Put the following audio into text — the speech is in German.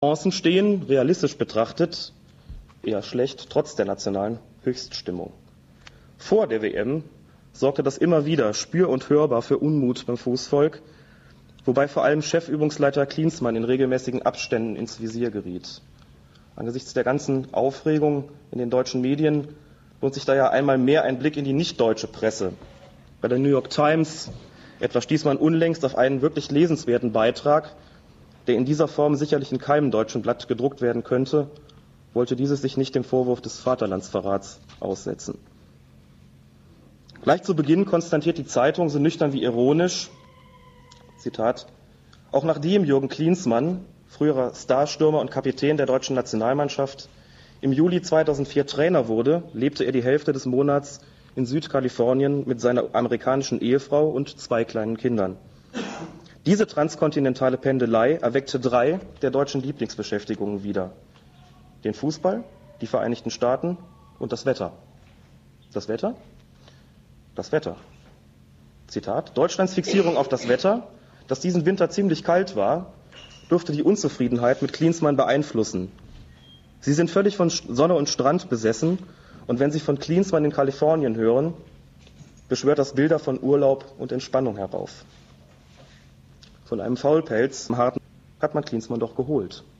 Chancen stehen, realistisch betrachtet, eher schlecht, trotz der nationalen Höchststimmung. Vor der WM sorgte das immer wieder spür- und hörbar für Unmut beim Fußvolk, wobei vor allem Chefübungsleiter Klinsmann in regelmäßigen Abständen ins Visier geriet. Angesichts der ganzen Aufregung in den deutschen Medien lohnt sich daher einmal mehr ein Blick in die nicht-deutsche Presse. Bei der New York Times etwa stieß man unlängst auf einen wirklich lesenswerten Beitrag, der in dieser Form sicherlich in keinem deutschen Blatt gedruckt werden könnte, wollte dieses sich nicht dem Vorwurf des Vaterlandsverrats aussetzen. Gleich zu Beginn konstatiert die Zeitung so nüchtern wie ironisch, Zitat, auch nachdem Jürgen Klinsmann, früherer Starstürmer und Kapitän der deutschen Nationalmannschaft, im Juli 2004 Trainer wurde, lebte er die Hälfte des Monats in Südkalifornien mit seiner amerikanischen Ehefrau und 2 kleinen Kindern. Diese transkontinentale Pendelei erweckte 3 der deutschen Lieblingsbeschäftigungen wieder. Den Fußball, die Vereinigten Staaten und das Wetter. Das Wetter? Das Wetter. Zitat, Deutschlands Fixierung auf das Wetter, das diesen Winter ziemlich kalt war, dürfte die Unzufriedenheit mit Klinsmann beeinflussen. Sie sind völlig von Sonne und Strand besessen und wenn Sie von Klinsmann in Kalifornien hören, beschwört das Bilder von Urlaub und Entspannung herauf. Von einem Faulpelz im Harten hat man Klinsmann doch geholt.